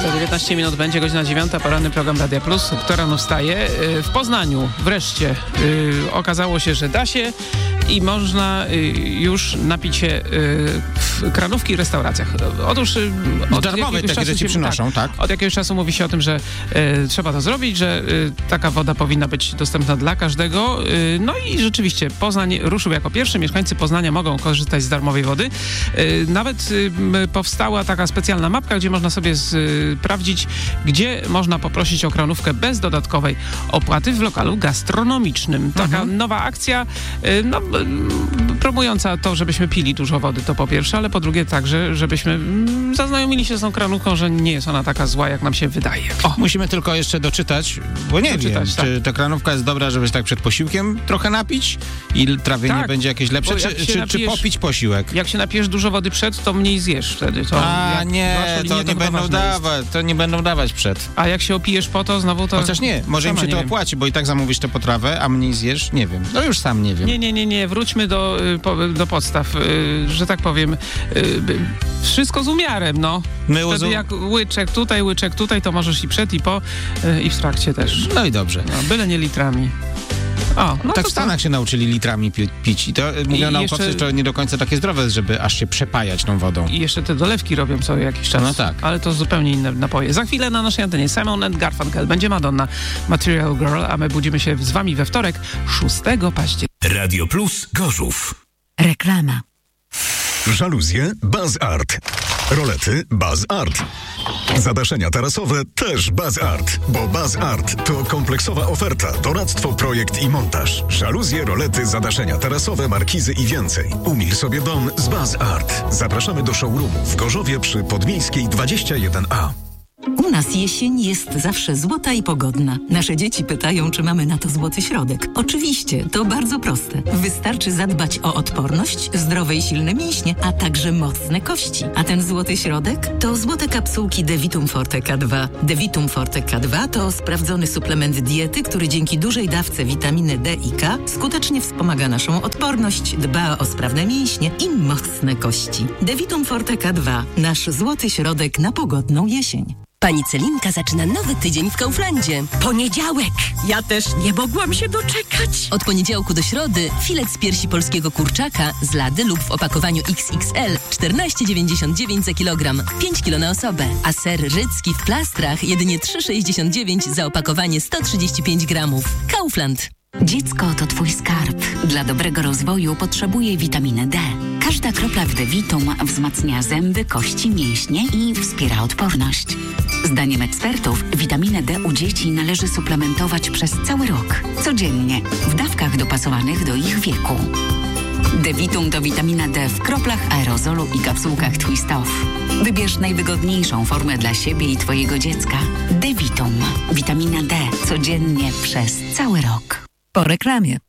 Za 19 minut będzie godzina 9, poranny program Radia Plus. Kto rano wstaje? W Poznaniu wreszcie okazało się, że da się i można już napić się w kranówki i restauracjach. Otóż darmowe takie rzeczy przynoszą, tak? Od jakiegoś czasu mówi się o tym, że trzeba to zrobić, że taka woda powinna być dostępna dla każdego. No i rzeczywiście Poznań ruszył jako pierwszy. Mieszkańcy Poznania mogą korzystać z darmowej wody. Nawet powstała taka specjalna mapka, gdzie można sobie sprawdzić, gdzie można poprosić o kranówkę bez dodatkowej opłaty w lokalu gastronomicznym. Taka nowa akcja, promująca to, żebyśmy pili dużo wody, to po pierwsze, ale po drugie także, żebyśmy zaznajomili się z tą kranówką, że nie jest ona taka zła, jak nam się wydaje. Musimy tylko jeszcze doczytać, bo nie wiem, tak. czy ta kranówka jest dobra, żeby się tak przed posiłkiem trochę napić i trawienie będzie jakieś lepsze, czy popić posiłek? Jak się napijesz dużo wody przed, to mniej zjesz wtedy. To nie będą dawać przed. A jak się opijesz po to, znowu to... Chociaż nie, może im się to opłaci, bo i tak zamówisz tę potrawę, a mniej zjesz, nie wiem. No już sam nie wiem. Nie, wróćmy do podstaw, że tak powiem. Wszystko z umiarem, no. Wtedy jak łyczek tutaj, to możesz i przed, i po, i w trakcie też. No i dobrze. No, byle nie litrami. Tak w Stanach się nauczyli litrami pić i to mówią naukowcy, że to nie do końca takie zdrowe, żeby aż się przepajać tą wodą. I jeszcze te dolewki robią co jakiś czas. No tak. Ale to zupełnie inne napoje. Za chwilę na naszej antenie Simon & Garfunkel, będzie Madonna, Material Girl, a my budzimy się z wami we wtorek, 6 października. Radio Plus Gorzów. Reklama. Żaluzje Baz Art. Rolety Baz Art. Zadaszenia tarasowe też Baz Art, bo Baz Art to kompleksowa oferta, doradztwo, projekt i montaż. Żaluzje, rolety, zadaszenia tarasowe, markizy i więcej. Umil sobie dom z Baz Art. Zapraszamy do showroomu w Gorzowie przy Podmiejskiej 21A. U nas jesień jest zawsze złota i pogodna. Nasze dzieci pytają, czy mamy na to złoty środek. Oczywiście, to bardzo proste. Wystarczy zadbać o odporność, zdrowe i silne mięśnie, a także mocne kości. A ten złoty środek to złote kapsułki Devitum Forte K2. Devitum Forte K2 to sprawdzony suplement diety, który dzięki dużej dawce witaminy D i K skutecznie wspomaga naszą odporność, dba o sprawne mięśnie i mocne kości. Devitum Forte K2. Nasz złoty środek na pogodną jesień. Pani Celinka zaczyna nowy tydzień w Kauflandzie. Poniedziałek! Ja też nie mogłam się doczekać. Od poniedziałku do środy filet z piersi polskiego kurczaka z lady lub w opakowaniu XXL 14,99 za kilogram, 5 kg na osobę. A ser rycki w plastrach jedynie 3,69 za opakowanie 135 gramów. Kaufland. Dziecko to twój skarb. Dla dobrego rozwoju potrzebuje witaminy D. Każda kropla w Devitum wzmacnia zęby, kości, mięśnie i wspiera odporność. Zdaniem ekspertów witaminę D u dzieci należy suplementować przez cały rok, codziennie, w dawkach dopasowanych do ich wieku. Devitum to witamina D w kroplach aerozolu i kapsułkach Twist Off. Wybierz najwygodniejszą formę dla siebie i twojego dziecka. Devitum. Witamina D codziennie przez cały rok. Po reklamie.